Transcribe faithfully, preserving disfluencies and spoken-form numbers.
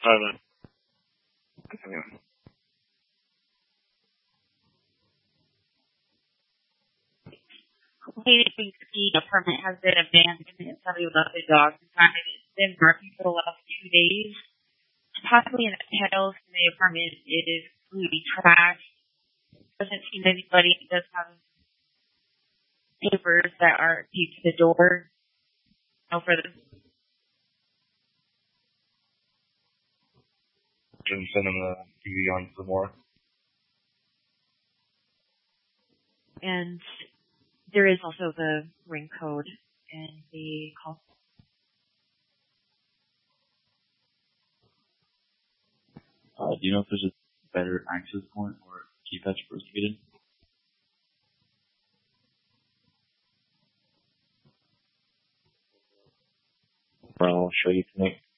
Bye, man. Anyway. Hey, the apartment has been abandoned and somebody left the dogs inside. It's been working for the last two days. Possibly in the petals in the apartment it is completely trashed. Doesn't seem anybody. It does have papers that are taped to the door. No further. Didn't send him the T V on some more. And there is also the ring code and the call. Uh, do you know if there's a better access point or keypad for speeding? Well, I'll show you tonight.